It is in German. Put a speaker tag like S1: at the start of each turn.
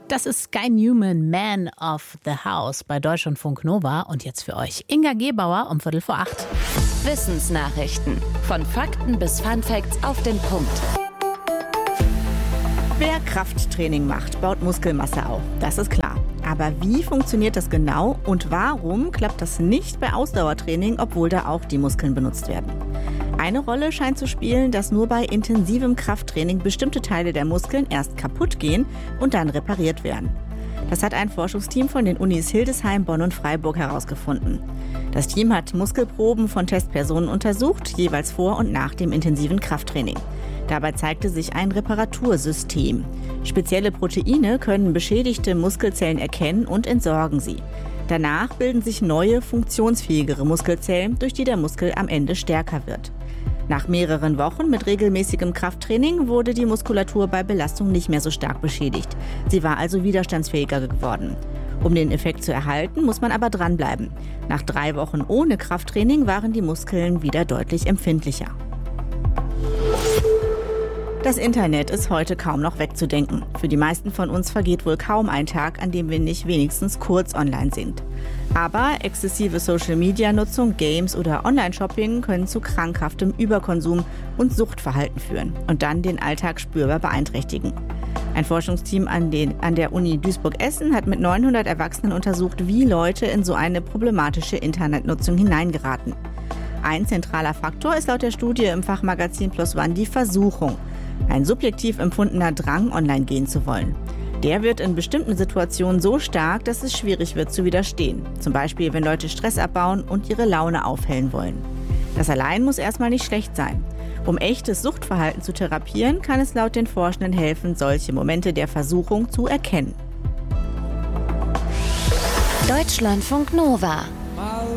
S1: Das ist Sky Newman, Man of the House bei Deutschlandfunk Nova. Und jetzt für euch Inga Gebauer um 7:45.
S2: Wissensnachrichten. Von Fakten bis Funfacts auf den Punkt.
S3: Wer Krafttraining macht, baut Muskelmasse auf. Das ist klar. Aber wie funktioniert das genau und warum klappt das nicht bei Ausdauertraining, obwohl da auch die Muskeln benutzt werden? Eine Rolle scheint zu spielen, dass nur bei intensivem Krafttraining bestimmte Teile der Muskeln erst kaputt gehen und dann repariert werden. Das hat ein Forschungsteam von den Unis Hildesheim, Bonn und Freiburg herausgefunden. Das Team hat Muskelproben von Testpersonen untersucht, jeweils vor und nach dem intensiven Krafttraining. Dabei zeigte sich ein Reparatursystem. Spezielle Proteine können beschädigte Muskelzellen erkennen und entsorgen sie. Danach bilden sich neue, funktionsfähigere Muskelzellen, durch die der Muskel am Ende stärker wird. Nach mehreren Wochen mit regelmäßigem Krafttraining wurde die Muskulatur bei Belastung nicht mehr so stark beschädigt. Sie war also widerstandsfähiger geworden. Um den Effekt zu erhalten, muss man aber dranbleiben. Nach 3 Wochen ohne Krafttraining waren die Muskeln wieder deutlich empfindlicher. Das Internet ist heute kaum noch wegzudenken. Für die meisten von uns vergeht wohl kaum ein Tag, an dem wir nicht wenigstens kurz online sind. Aber exzessive Social-Media-Nutzung, Games oder Online-Shopping können zu krankhaftem Überkonsum und Suchtverhalten führen und dann den Alltag spürbar beeinträchtigen. Ein Forschungsteam an der Uni Duisburg-Essen hat mit 900 Erwachsenen untersucht, wie Leute in so eine problematische Internetnutzung hineingeraten. Ein zentraler Faktor ist laut der Studie im Fachmagazin PLOS ONE die Versuchung. Ein subjektiv empfundener Drang, online gehen zu wollen. Der wird in bestimmten Situationen so stark, dass es schwierig wird zu widerstehen. Zum Beispiel, wenn Leute Stress abbauen und ihre Laune aufhellen wollen. Das allein muss erstmal nicht schlecht sein. Um echtes Suchtverhalten zu therapieren, kann es laut den Forschenden helfen, solche Momente der Versuchung zu erkennen.
S2: Deutschlandfunk Nova.